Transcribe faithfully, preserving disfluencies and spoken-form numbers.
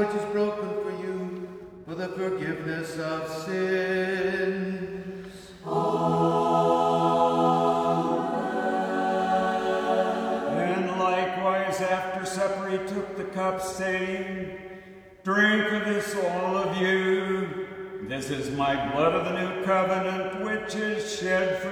which is broken for you for the forgiveness of sins. And likewise after supper he took the cup, saying, Drink of this, all of you. This is my blood of the new covenant, which is shed for